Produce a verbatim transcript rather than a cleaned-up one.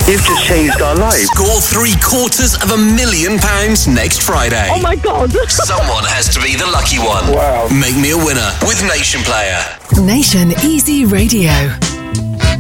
You've just changed our lives. Score three quarters of a million pounds next Friday. Oh my God. Someone has to be the lucky one. Wow. Make me a winner with Nation Player. Nation Easy Radio.